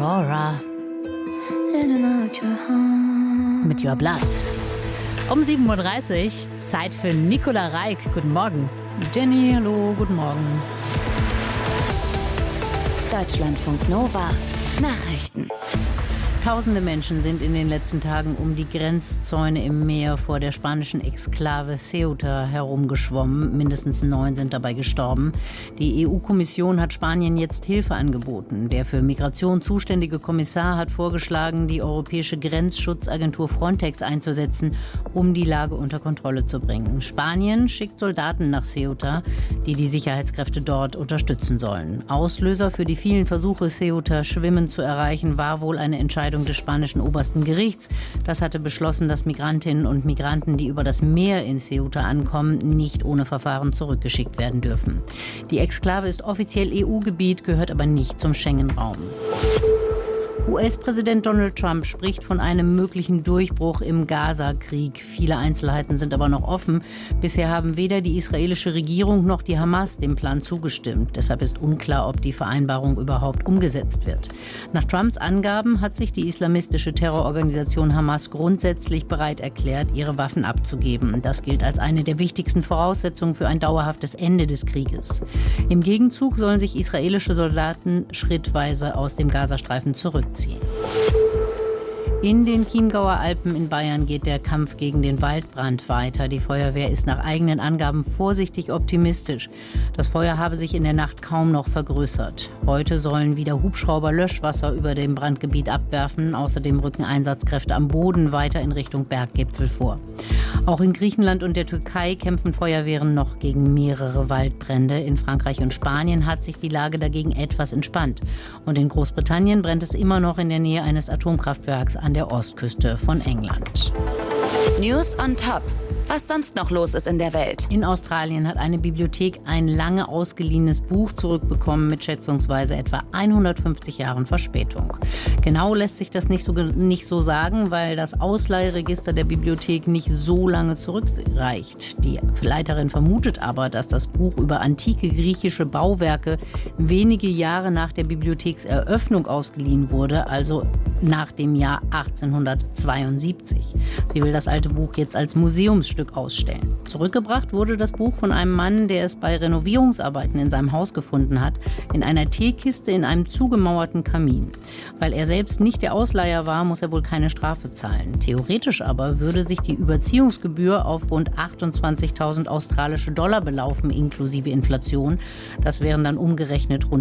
Aurora mit Your Blood. Um 7.30 Uhr, Zeit für Nicola Reik. Guten Morgen. Jenny, hallo, guten Morgen. Deutschlandfunk Nova. Nachrichten. Tausende Menschen sind in den letzten Tagen um die Grenzzäune im Meer vor der spanischen Exklave Ceuta herumgeschwommen. Mindestens 9 sind dabei gestorben. Die EU-Kommission hat Spanien jetzt Hilfe angeboten. Der für Migration zuständige Kommissar hat vorgeschlagen, die europäische Grenzschutzagentur Frontex einzusetzen, um die Lage unter Kontrolle zu bringen. Spanien schickt Soldaten nach Ceuta, die Sicherheitskräfte dort unterstützen sollen. Auslöser für die vielen Versuche, Ceuta schwimmend zu erreichen, war wohl eine Entscheidung des spanischen obersten Gerichts. Das hatte beschlossen, dass Migrantinnen und Migranten, die über das Meer in Ceuta ankommen, nicht ohne Verfahren zurückgeschickt werden dürfen. Die Exklave ist offiziell EU-Gebiet, gehört aber nicht zum Schengen-Raum. US-Präsident Donald Trump spricht von einem möglichen Durchbruch im Gaza-Krieg. Viele Einzelheiten sind aber noch offen. Bisher haben weder die israelische Regierung noch die Hamas dem Plan zugestimmt. Deshalb ist unklar, ob die Vereinbarung überhaupt umgesetzt wird. Nach Trumps Angaben hat sich die islamistische Terrororganisation Hamas grundsätzlich bereit erklärt, ihre Waffen abzugeben. Das gilt als eine der wichtigsten Voraussetzungen für ein dauerhaftes Ende des Krieges. Im Gegenzug sollen sich israelische Soldaten schrittweise aus dem Gazastreifen zurückziehen. In den Chiemgauer Alpen in Bayern geht der Kampf gegen den Waldbrand weiter. Die Feuerwehr ist nach eigenen Angaben vorsichtig optimistisch. Das Feuer habe sich in der Nacht kaum noch vergrößert. Heute sollen wieder Hubschrauber Löschwasser über dem Brandgebiet abwerfen. Außerdem rücken Einsatzkräfte am Boden weiter in Richtung Berggipfel vor. Auch in Griechenland und der Türkei kämpfen Feuerwehren noch gegen mehrere Waldbrände. In Frankreich und Spanien hat sich die Lage dagegen etwas entspannt. Und in Großbritannien brennt es immer noch in der Nähe eines Atomkraftwerks an der Ostküste von England. News on Top. Was sonst noch los ist in der Welt. In Australien hat eine Bibliothek ein lange ausgeliehenes Buch zurückbekommen mit schätzungsweise etwa 150 Jahren Verspätung. Genau lässt sich das nicht so sagen, weil das Ausleihregister der Bibliothek nicht so lange zurückreicht. Die Leiterin vermutet aber, dass das Buch über antike griechische Bauwerke wenige Jahre nach der Bibliothekseröffnung ausgeliehen wurde, also nach dem Jahr 1872. Sie will das alte Buch jetzt als Museumsstück ausstellen. Zurückgebracht wurde das Buch von einem Mann, der es bei Renovierungsarbeiten in seinem Haus gefunden hat, in einer Teekiste in einem zugemauerten Kamin. Weil er selbst nicht der Ausleiher war, muss er wohl keine Strafe zahlen. Theoretisch aber würde sich die Überziehungsgebühr auf rund 28.000 australische Dollar belaufen, inklusive Inflation. Das wären dann umgerechnet rund